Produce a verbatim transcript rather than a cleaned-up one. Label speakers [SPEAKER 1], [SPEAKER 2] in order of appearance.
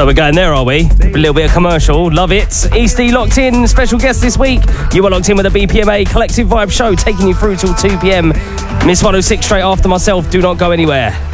[SPEAKER 1] So we're going there, are we? A little bit of commercial. Love it. Easty locked in. Special guest this week. You are locked in with the B P M A Collective Vibe Show, taking you through till two p.m. Miss one oh six straight after myself. Do not go anywhere.